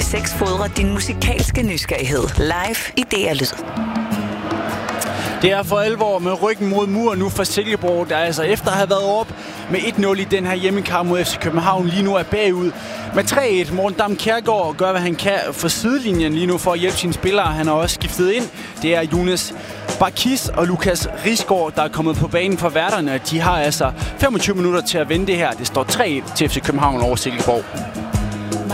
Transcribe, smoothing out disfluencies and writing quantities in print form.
6 fodrer din musikalske nysgerrighed. Live i DR Lyd. Det er for alvor med ryggen mod muren nu for Silkeborg, der altså efter at have været op med 1-0 i den her hjemmekamp mod FC København, lige nu er bagud med 3-1. Morten Dam Kjærgaard gør, hvad han kan for sidelinjen lige nu for at hjælpe sine spillere. Han har også skiftet ind. Det er Younes Barkis og Lukas Risgaard, der er kommet på banen for værterne. De har altså 25 minutter til at vinde det her. Det står 3-1 til FC København over Silkeborg.